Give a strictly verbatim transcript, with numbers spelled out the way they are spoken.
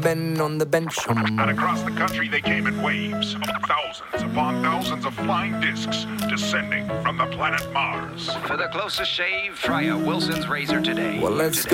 Ben on the bench. Um. And across the country they came in waves, thousands upon thousands of flying discs descending from the planet Mars. For the closest shave, try a Wilson's razor today. Well, let's today.